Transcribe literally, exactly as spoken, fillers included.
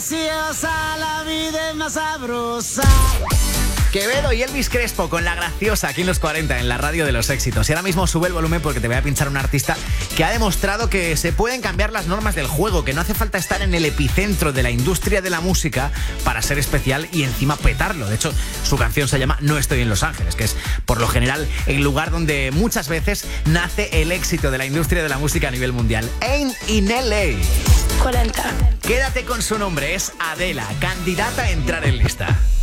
graciosa, la vida es más sabrosa. Quevedo y Elvis Crespo con La Graciosa aquí en los cuarenta, en la radio de los éxitos. Y ahora mismo sube el volumen porque te voy a pinchar un artista que ha demostrado que se pueden cambiar las normas del juego, que no hace falta estar en el epicentro de la industria de la música para ser especial y encima petarlo. De hecho, su canción se llama No estoy en Los Ángeles, que es por lo general el lugar donde muchas veces nace el éxito de la industria de la música a nivel mundial. Ain't in L A. cuarenta. Quédate con su nombre, es Adela, candidata a entrar en lista.